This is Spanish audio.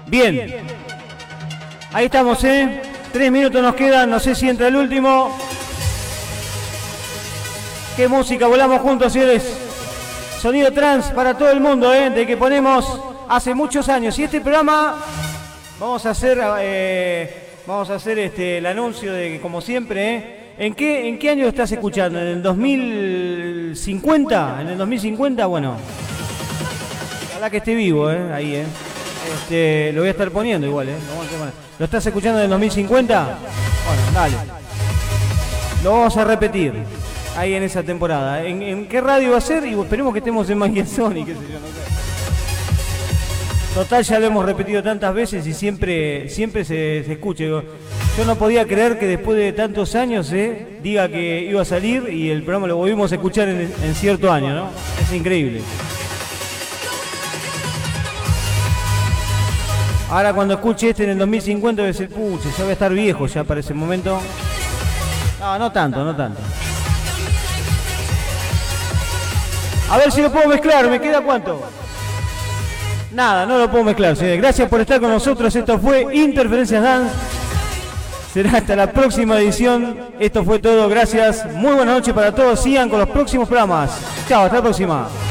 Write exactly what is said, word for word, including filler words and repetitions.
Bien. Ahí estamos, ¿eh? Tres minutos nos quedan, no sé si entra el último. Qué música, volamos juntos, señores. Sonido trans para todo el mundo, ¿eh? De que ponemos hace muchos años. Y este programa vamos a hacer, eh, vamos a hacer este, el anuncio de que, como siempre, ¿eh? ¿En qué, ¿En qué año lo estás escuchando? ¿En el dos mil cincuenta? ¿En el dos mil cincuenta? Bueno. Ojalá que esté vivo, ¿eh? Ahí, ¿eh? Este, lo voy a estar poniendo igual, ¿eh? ¿Lo estás escuchando en el dos mil cincuenta? Bueno, dale. Lo vamos a repetir ahí en esa temporada. ¿En, en qué radio va a ser? Y esperemos que estemos en Magia Sony, qué sé yo, no sé. Total, ya lo hemos repetido tantas veces y siempre, siempre se, se escucha. Yo no podía creer que después de tantos años eh, diga que iba a salir y el programa lo volvimos a escuchar en, en cierto año, ¿no? Es increíble. Ahora cuando escuche este en el dos mil cincuenta voy a decir, pucha, ya voy a estar viejo ya para ese momento. No, no tanto, no tanto. A ver si lo puedo mezclar, ¿me queda cuánto? Nada, no lo puedo mezclar, señores. Gracias por estar con nosotros, esto fue Interferencias Dance. Será hasta la próxima edición. Esto fue todo, gracias. Muy buenas noches para todos, sigan con los próximos programas. Chao, hasta la próxima.